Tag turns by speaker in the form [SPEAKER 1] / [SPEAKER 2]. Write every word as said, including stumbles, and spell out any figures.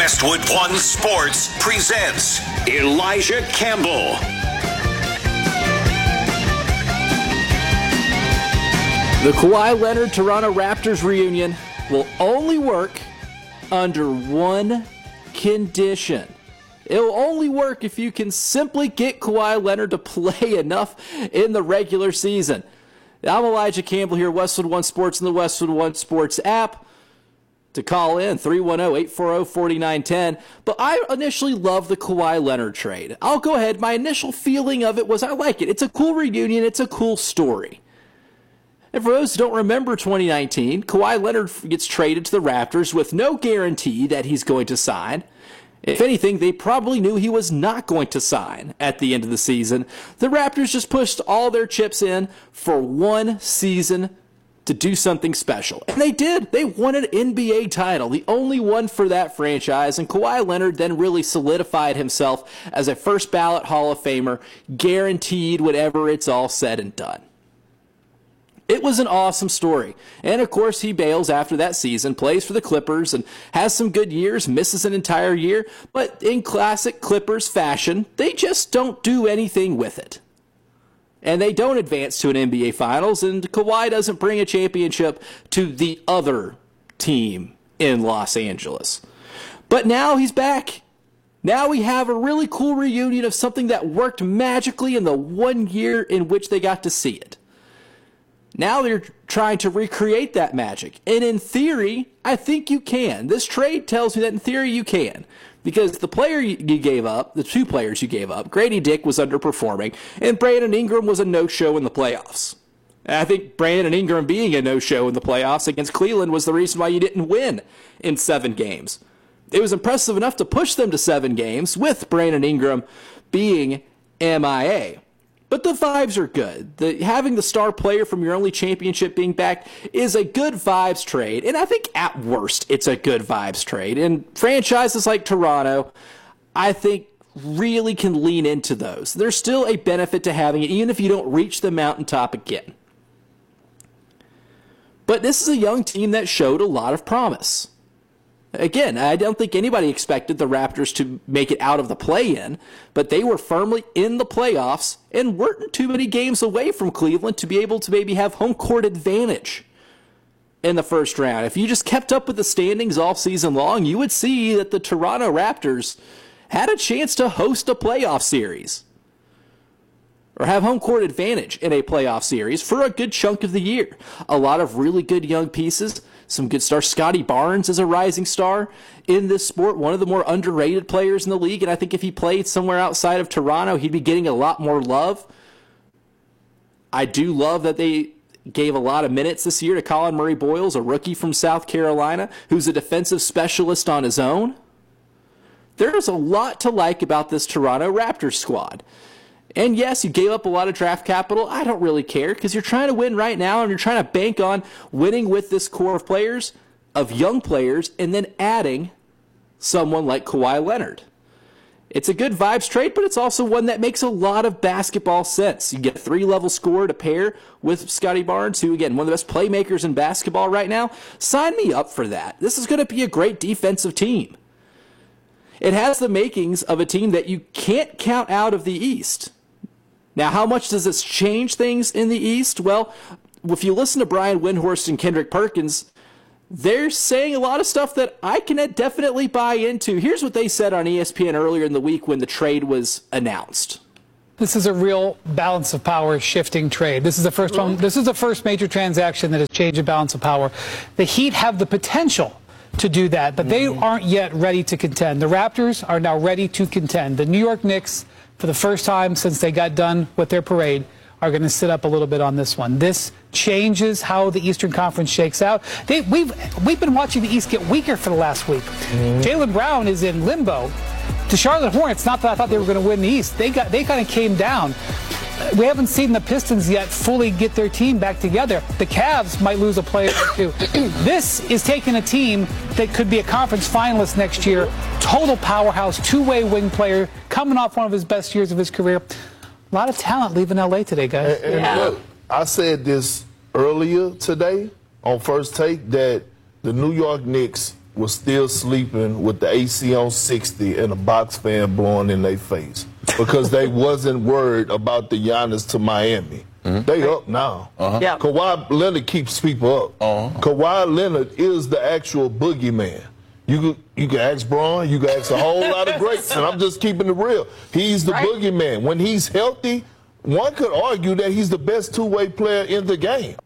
[SPEAKER 1] Westwood One Sports presents Elijah Campbell.
[SPEAKER 2] The Kawhi Leonard Toronto Raptors reunion will only work under one condition. It'll only work if you can simply get Kawhi Leonard to play enough in the regular season. I'm Elijah Campbell here, Westwood One Sports and the Westwood One Sports app. To call in, three one zero, eight four zero, four nine one zero. But I initially loved the Kawhi Leonard trade. I'll go ahead. My initial feeling of it was I like it. It's a cool reunion. It's a cool story. And for those who don't remember twenty nineteen, Kawhi Leonard gets traded to the Raptors with no guarantee that he's going to sign. If anything, they probably knew he was not going to sign at the end of the season. The Raptors just pushed all their chips in for one season to do something special. And they did. They won an N B A title, the only one for that franchise. And Kawhi Leonard then really solidified himself as a first ballot Hall of Famer, guaranteed whenever it's all said and done. It was an awesome story. And of course, he bails after that season, plays for the Clippers, and has some good years, misses an entire year. But in classic Clippers fashion, they just don't do anything with it. And they don't advance to an N B A Finals, and Kawhi doesn't bring a championship to the other team in Los Angeles. But now he's back. Now we have a really cool reunion of something that worked magically in the one year in which they got to see it. Now they're trying to recreate that magic. And in theory, I think you can. This trade tells me that in theory you can. Because the player you gave up, the two players you gave up, Grady Dick was underperforming, and Brandon Ingram was a no-show in the playoffs. And I think Brandon Ingram being a no-show in the playoffs against Cleveland was the reason why you didn't win in seven games. It was impressive enough to push them to seven games with Brandon Ingram being M I A. But the vibes are good. The, having the star player from your only championship being back is a good vibes trade. And I think at worst, it's a good vibes trade. And franchises like Toronto, I think, really can lean into those. There's still a benefit to having it, even if you don't reach the mountaintop again. But this is a young team that showed a lot of promise. Again, I don't think anybody expected the Raptors to make it out of the play-in, but they were firmly in the playoffs and weren't too many games away from Cleveland to be able to maybe have home court advantage in the first round. If you just kept up with the standings all season long, you would see that the Toronto Raptors had a chance to host a playoff series or have home court advantage in a playoff series for a good chunk of the year. A lot of really good young pieces. Some good stars. Scotty Barnes is a rising star in this sport, one of the more underrated players in the league, and I think if he played somewhere outside of Toronto, he'd be getting a lot more love. I do love that they gave a lot of minutes this year to Colin Murray Boyles, a rookie from South Carolina, who's a defensive specialist on his own. There's a lot to like about this Toronto Raptors squad. And yes, you gave up a lot of draft capital. I don't really care because you're trying to win right now and you're trying to bank on winning with this core of players, of young players, and then adding someone like Kawhi Leonard. It's a good vibes trade, but it's also one that makes a lot of basketball sense. You get a three-level scorer to pair with Scotty Barnes, who, again, one of the best playmakers in basketball right now. Sign me up for that. This is going to be a great defensive team. It has the makings of a team that you can't count out of the East. Now, how much does this change things in the East? Well, if you listen to Brian Windhorst and Kendrick Perkins, they're saying a lot of stuff that I can definitely buy into. Here's what they said on E S P N earlier in the week when the trade was announced.
[SPEAKER 3] This is a real balance of power shifting trade. This is the first one. This is the first major transaction that has changed the balance of power. The Heat have the potential to do that, but they aren't yet ready to contend. The Raptors are now ready to contend. The New York Knicks, for the first time since they got done with their parade, are going to sit up a little bit on this one. This changes how the Eastern Conference shakes out. They, we've we've been watching the East get weaker for the last week. Mm-hmm. Jaylen Brown is in limbo. The Charlotte Hornets, not that I thought they were going to win the East, they got they kind of came down. We haven't seen the Pistons yet fully get their team back together. The Cavs might lose a player or two. This is taking a team that could be a conference finalist next year, total powerhouse, two-way wing player, coming off one of his best years of his career. A lot of talent leaving L A today, guys.
[SPEAKER 4] And, and yeah. look, I said this earlier today on First Take that the New York Knicks was still sleeping with the A C on sixty and a box fan blowing in their face because they wasn't worried about the Giannis to Miami. Mm-hmm. They up now. Uh-huh. Yeah. Kawhi Leonard keeps people up. Uh-huh. Kawhi Leonard is the actual boogeyman. You could, you can ask Braun, you can ask a whole lot of greats, and I'm just keeping it real. He's the right. boogeyman. When he's healthy, one could argue that he's the best two-way player in the game.